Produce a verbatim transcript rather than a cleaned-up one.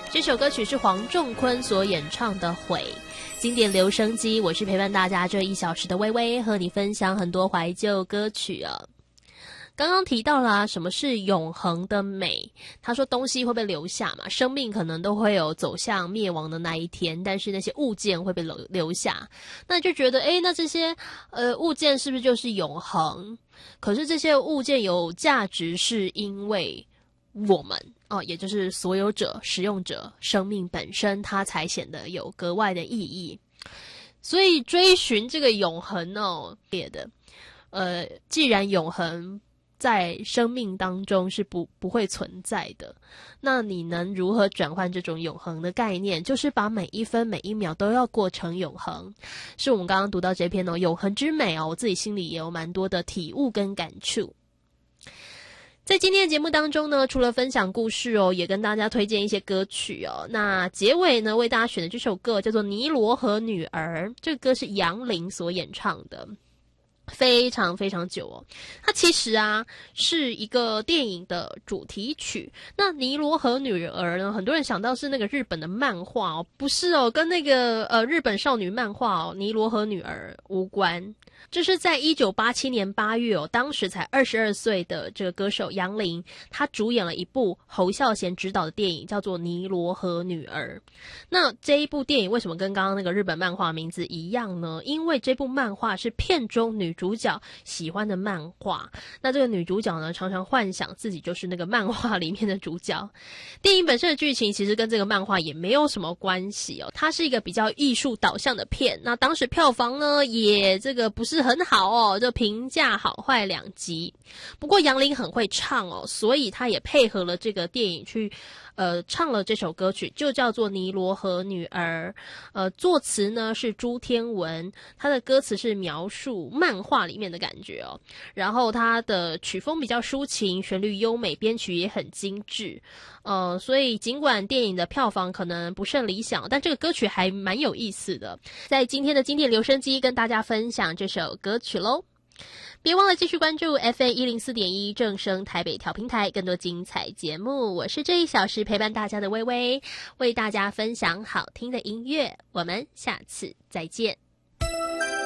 这首歌曲是黄仲坤所演唱的《悔》，经典留声机，我是陪伴大家这一小时的微微，和你分享很多怀旧歌曲啊。刚刚提到啦、啊，什么是永恒的美？他说东西会被留下嘛，生命可能都会有走向灭亡的那一天，但是那些物件会被留留下，那就觉得诶，那这些呃物件是不是就是永恒？可是这些物件有价值，是因为我们哦，也就是所有者、使用者，生命本身它才显得有格外的意义。所以追寻这个永恒哦，别的，呃，既然永恒在生命当中是不不会存在的，那你能如何转换这种永恒的概念？就是把每一分每一秒都要过成永恒。是我们刚刚读到这篇哦，永恒之美哦，我自己心里也有蛮多的体悟跟感触。在今天的节目当中呢，除了分享故事哦，也跟大家推荐一些歌曲哦。那结尾呢，为大家选的这首歌叫做《尼罗河女儿》，这个歌是杨林所演唱的。非常非常久哦，它其实啊是一个电影的主题曲。那尼罗河女儿呢，很多人想到是那个日本的漫画哦，不是哦，跟那个呃日本少女漫画哦尼罗河女儿无关。这是在一九八七年八月哦，当时才二十二岁的这个歌手杨林，他主演了一部侯孝贤执导的电影，叫做《尼罗河女儿》。那这一部电影为什么跟刚刚那个日本漫画名字一样呢？因为这部漫画是片中女主角喜欢的漫画，那这个女主角呢，常常幻想自己就是那个漫画里面的主角。电影本身的剧情其实跟这个漫画也没有什么关系哦，它是一个比较艺术导向的片。那当时票房呢，也这个不是很好哦，就评价好坏两极。不过杨林很会唱哦，所以他也配合了这个电影去呃唱了这首歌曲，就叫做《尼罗河女儿》。呃，作词呢是朱天文，他的歌词是描述漫画里面的感觉哦。然后他的曲风比较抒情，旋律优美，编曲也很精致。呃，所以尽管电影的票房可能不甚理想，但这个歌曲还蛮有意思的。在今天的经典留声机跟大家分享这首歌曲咯。别忘了继续关注 F M 一零四点一 正声台北调频台，更多精彩节目。我是这一小时陪伴大家的微微，为大家分享好听的音乐。我们下次再见。